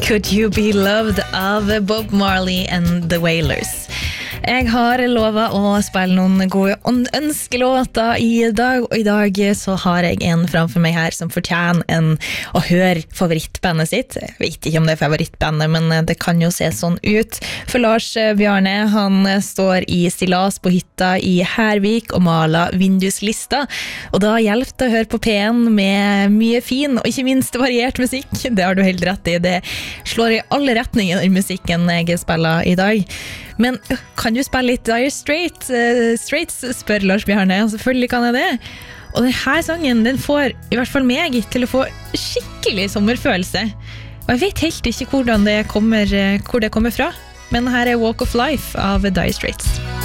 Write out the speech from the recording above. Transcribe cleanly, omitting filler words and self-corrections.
Could You Be Loved av Bob Marley and the Wailers. Jeg har lovet å spille noen gode ønskelåter i dag, og i dag så har jeg en framfor meg her som fortjener å høre favorittbandet sitt. Jeg vet ikke om det favorittbandet, men det kan jo se sånn ut. For Lars Bjarne, han står i stillas på hytta i Hervik og maler vinduslista, og da hjelper det å høre på P1 med mye fin og ikke minst variert musikk. Det har du helt rett i, det slår i alle retninger den musikken jeg spiller i dag. Men kan du spille litt Dire Straits, spør Lars Bjarne. Selvfølgelig kan jeg det. Og denne sangen, den får i hvert fall meg til å få skikkelig sommerfølelse. Og jeg vet helt ikke hvor det kommer fra. Men her er Walk of Life av Dire Straits.